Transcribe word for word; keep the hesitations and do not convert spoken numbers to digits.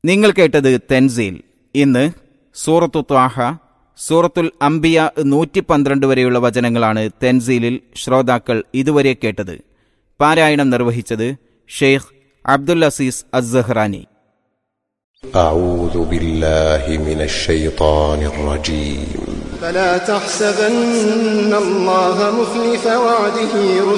നിങ്ങൾ കേട്ടത് തെൻസീൽ. ഇന്ന് സൂറത്തു ത്വാഹ, സൂറത്തുൽ അംബിയ നൂറ്റി പന്ത്രണ്ട് വരെയുള്ള വചനങ്ങളാണ് തെൻസീലിൽ ശ്രോതാക്കൾ ഇതുവരെ കേട്ടത്. പാരായണം നിർവഹിച്ചത് ഷെയ്ഖ് അബ്ദുൽ അസീസ് അസ്സഹ്റാനി. أعوذ بالله من الشيطان الرجيم. فلا تحسبن الله مخلف وعده